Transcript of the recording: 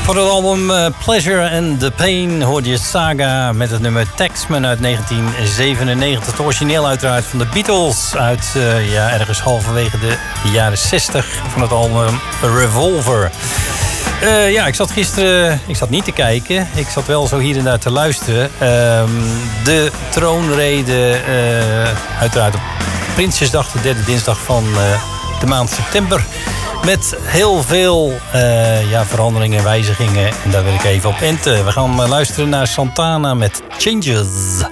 Voor het album Pleasure and the Pain hoorde je Saga met het nummer Taxman uit 1997. Het origineel uiteraard van de Beatles uit ergens halverwege de jaren 60 van het album Revolver. Ik zat gisteren niet te kijken. Ik zat wel zo hier en daar te luisteren. De troonrede uiteraard op Prinsjesdag, de derde dinsdag van de maand september. Met heel veel veranderingen en wijzigingen. En daar wil ik even op enten. We gaan luisteren naar Santana met Changes.